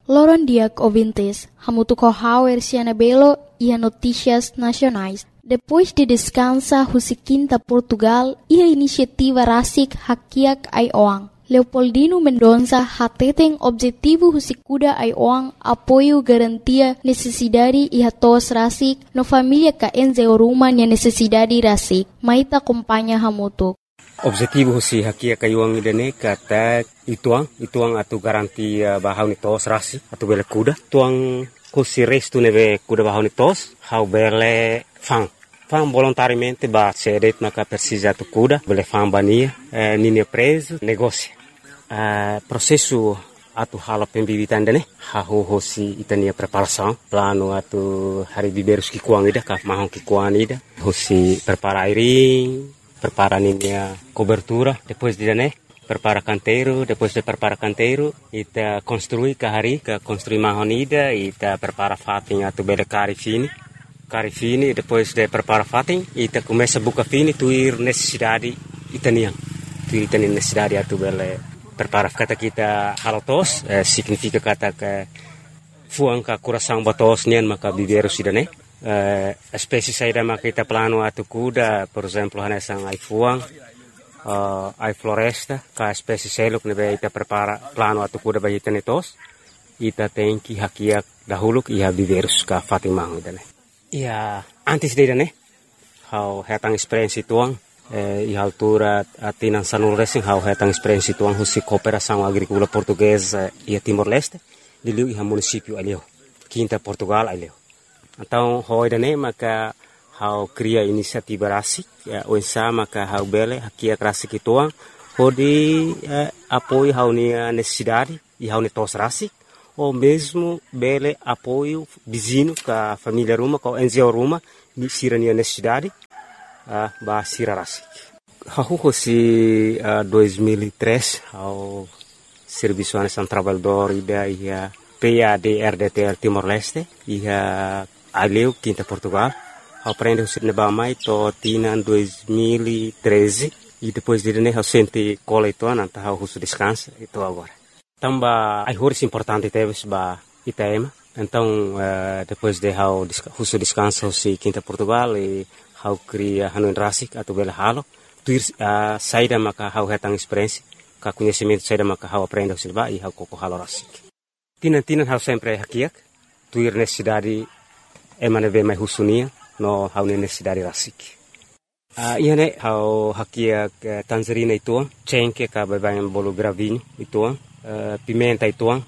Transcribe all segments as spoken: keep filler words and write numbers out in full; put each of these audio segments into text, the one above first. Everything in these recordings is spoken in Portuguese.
Loron Diak ouvintes, hamutuco hauer Cianabelo e a notícias nacionais. Depois de descansa Husiquinta Portugal e a iniciativa Rasik Hakiak Aioang. Leopoldino Mendonça hateten objetivo Husikuda Aioang apoio garantia necessidade e hatos Rasik no família ka enzeoruma nia necessidade Rasik. Maita acompanha hamutuk. Objetivo husi hakia kayuang idane kata ituang ituang atu garanti uh, bahau ni tos rasi atu bele kuda tuang husi restu neve kuda bahau ni tos hau bele fang fang volontariamente ba cedet maka persija tu kuda bele fang bania eh, nini preso negócio uh, processo atu hala pembibitan dane hau husi itania preparação plano atu hari biberus ki kuang ida ka mahong ki kuang ida husi prepara airing prepara ninia cobertura, depois de né, prepara canteiro, depois de prepara canteiro, ita construi kahari, ka construi mahonida, ita prepara fating atu bele cari fini, cari fini, depois de prepara fating, ita começa buka fini, tuir necessidade itaniang, tuir itani necessidade atu bele prepara kata kita halotos, eh, significa kata ke fuang ka coração batos nian maka biberu sidane. Uh, espécie saída maka kita plano atu kuda, por exemplo, hanesang ai fuang, uh, ai floresta, ka espécie seluk nebe ita prepara plano atu kuda bagi tenetos, ita tenki hakiak dahuluk iha biverus ka fatimang idane. Ia antes de idane, hau hetang experiência tuang, eh, iha altura atinan sanul racing hau hetang experiência tuang husi cooperação agrícola portuguesa ia Timor-Leste, diliu iha município alio, Quinta Portugal alio. Então, hoi dane maka hau cria inisiativa rasik, o insa maka hau bele hakia rasik ituang, hodi eh, apoio hau nia necessidade e hau netos rasik, ou mesmo bele apoio vizinho ka família ruma, ka N G O ruma, ni sira nia necessidade, uh, ba sira rasik. Hau hosi uh, dois mil e três, hau Serviço Nacional Trabalhador ida ia P A D R D T L Timor-Leste, ia aleu Quinta Portugal, aprende o sirne bamai to tinan dois mil e treze e depois de né o sente cola ito nanta hau husu descansa ito agora. Tamba ai horas importante teves ba Itaema. Então uh, depois de hau husu descansa husi Quinta Portugal e hau cria hanuin rasik atau bela halo tuir uh, saída maka hau hetang experiência ka conhecimento saída maka hau aprende husi ba e hau koko halo rasik. Tinan tinan hau sempre hakiak tuir necessidade emane ve mai husunia no hau necessidade rasik. Uh, ia ne hau hakia uh, tangerina ituang, cengke ka babayan bolo gravinho ituang, uh, pimenta ituang,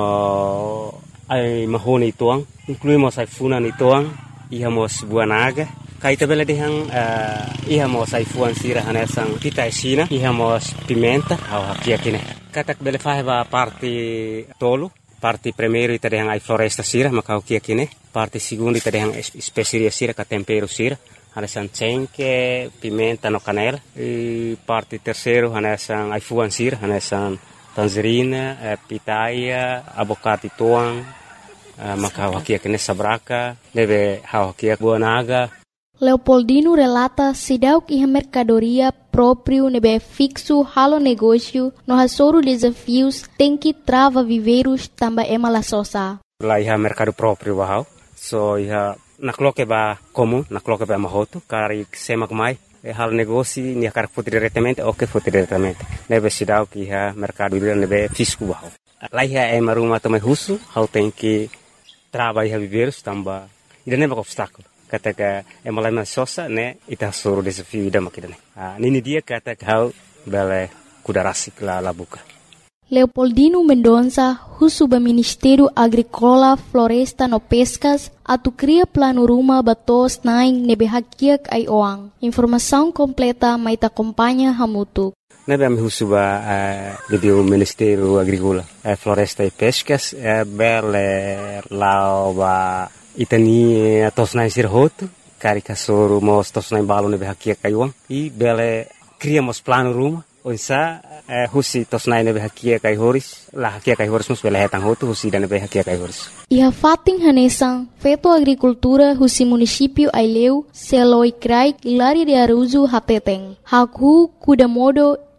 no ai mahone ituang, incluímos ai funan ituang, ihamos buanaga, kaita bela dehang uh, ihamos ai fuan sira hanesang pita esina, ihamos pimenta hau hakia kine. Katak bela faheba parte tolo, parte primeiro ita dehang ai floresta sira maka hakia kine. Parte segunda ita dehang especiaria sira ka tempero sira, hanesang cengke, pimenta no canela. E parte terceiro hanesang ai fuan sira, hanesang tangerina, eh, pitaia, abocado tuang, eh, maka hakia kine sabraka, deve hakia buanaga. Leopoldino relata sidauk iha mercadoria próprio nebe fixo halo negócio no hasoro desafios tem que trava viveiros tamba ema la sosa. Lá iha mercado próprio bahau. So iha nakloke ba comum, nakloke ba mahoto, kari semak mai, e hal negócio ni akar foto diretamente, ok foto diretamente. Nebe sidau ki iha mercado ila nebe fisco bahau. Lá iha ema ruma tome husu, hau tem que trava iha viveiros tamba, ida neba obstáculo. Kata ka ema la sosa ne ita soro desafio ida makidane. Ah, nini dia kata hau bele kuda rasik la la buka. Leopoldino Mendonça, husuba Ministério Agrícola, Floresta no Pescas, atu cria plano ruma batos naing nebe hakiak ai oang. Informação completa maita acompanha hamutu. Nebe ami husuba uh, de o Ministério Agrícola, uh, Floresta e Pescas, uh, bele lao ba itani tos naing sirhotu, kari kasoro mos tos naing balo nebe hakiak ai oang. I bele criamos plano ruma. Onsa eh, husi tos naing nebe hakia kai horis, la hakia kai horis mus bela hetang hotu husi dan nebe hakia kai horis. Iha fating hanesang, feto agricultura husi município Aileu, Seloi Krai, Ilari de Aruzu Hateteng. Hakhu kuda modo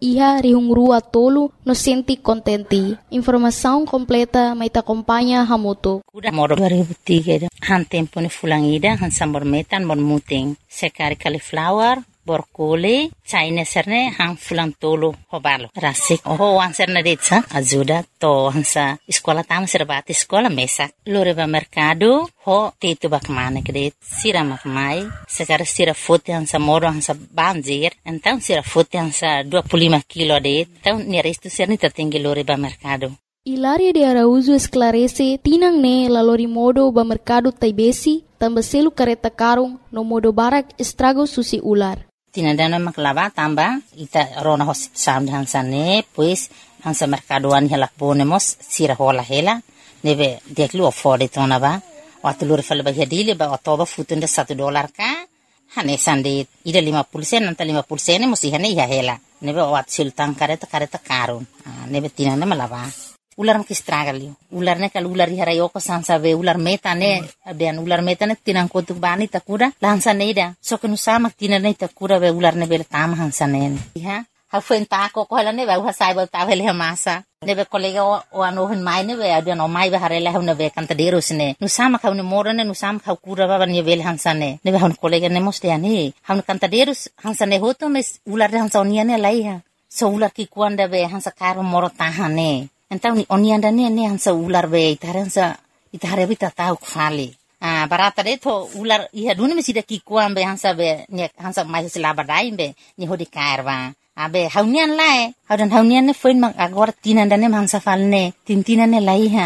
iha rihungrua tolu no senti kontenti. Informação completa mai ta acompanha Hamutu. Kuda moro dua ribu tiga han tempo ni fulangida han sambor metan bon muting sekari cauliflower borkole China serne han fulang tolo hobalo rasik oh wan serne detsa ajuda to hansa sekolah tamu serbati sekolah mesak lore ba mercado ho tetu bak mana kede sira mak mai sekarang sira foto hansa moro hansa banjir então sira foto hansa dua puluh lima kilo det então ni resto serne tertinggi lore ba mercado. Hilaria de Araújo esclarece tinang ne lalori modo ba mercado taibesi tambah selu kareta karung no modo barak estrago susi ular. Tinandana maklava tamba ita rona hosit sound hansane pues hansa mercadoan hela ponemos sira hola hela neve deklu afford tona ba waktu lur fal bagi dile ba otoba futunda satu dolar ka hane sande ida lima puluh sen nanta lima puluh sen musi hane ya hela neve wat sultan kareta kareta karun neve tinandana malava ular mki stragalio ular ne kal ular hara yoko sansa ve ular meta ne abian ular meta ne tinang kotuk bani takura lansa neida so kenu sama tinane takura ve ular ne bel tam hansa ne ha ha fen ta ko ko ne ve ha sai ba ta vele masa ne ve kolega o ano hen mai ne ve abian o mai ve harela ne ve kanta deros ne nu sama ka ne morane nu sama ka kura ba ne vel hansa ne ne ve han kolega ne moste ani han kanta deros hansa ne hoto mes ular hansa oniane lai ha so ular ki kuanda ve hansa karo moro tahane. Então oni anda ne ne hansa ular be itaransa itare bita tau khali ah barata de to ular iha duni mesida ki kuam be hansa be ne hansa mai sila badai be ni hodi karwa abe haunian lae haudan haunian ne foin mang agora tinanda ne hansa falne tintina ne lai ha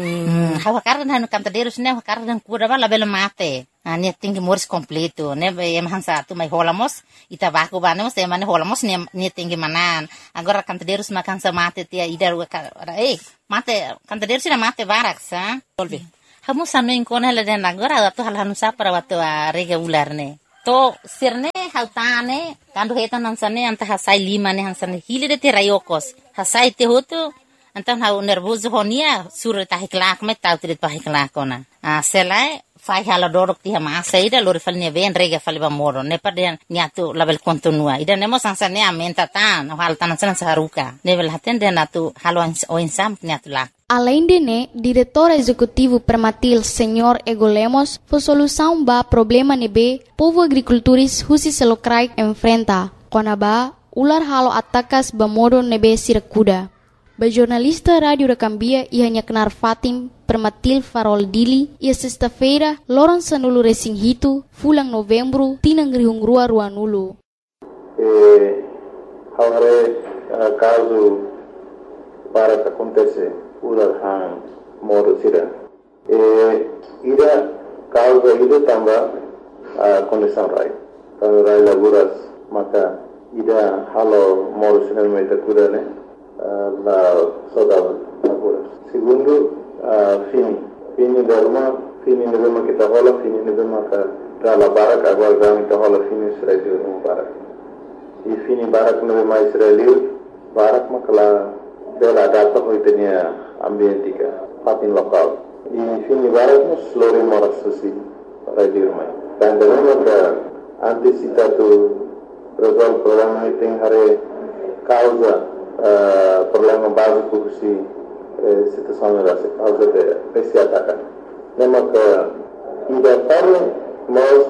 hmm hawa kardan hanu kanta derus ne hawa kardan kura bala bela mate ah ne tinggi moris completo ne be em hansa tu mai holamos ita baku banemos e mane holamos ne ne tinggi manan agora kanta derus makan sa mate tia idar eh mate kanta derus na mate barak sa tolbe hamu sanu inkona la den agora tu hal hanu sa para watu rega ular ne to sirne hautane kandu hetan hansane anta hasai lima ne hansane hile de te rayokos hasai te hotu antan hau nervoso honia sur ta hiklak me tau trit pa hiklak ona ah selai fai hala dorok ti hama saida lor fal ne ven rega fal ba moro ne paden niatu label kontinua ida nemo sansa ne amenta tan hal tan san saruka level haten de natu halo o insam niatu la. Além de né, diretor executivo Permatil, senhor Ego Lemos, foi solução ba problema nebe povo agricultores husi selokrai enfrenta. Kona ba ular halo atakas ba modo nebe sirakuda. Ba jornalista Radio da Cambia ia hanya kenar Fatim Permatil Farol Dili ia sexta-feira loron sanulu resing hitu fulang novembro tinang rihungrua ruanulu. Eh, haware uh, caso para que acontece ular han modo sira. Eh, ida causa ida tamba uh, condição rai. Kalau rai laguras maka ida halo modo sira meta kuda ne uh, la saudade laguras. Segundo uh, fini fini derma fini derma kita hola fini derma ka dala barak agora kami kita hola fini Israel no barak. E fini barak no mais Israel barak makala dela data hoitenia ambientika patin lokal. E fini barak no slore moras susi para dirmai. Dan dalam ka antisipatu resolve problema tem hare causa uh, problema básico si eh, situação da causa de esse ataque. Lembra que ida para nós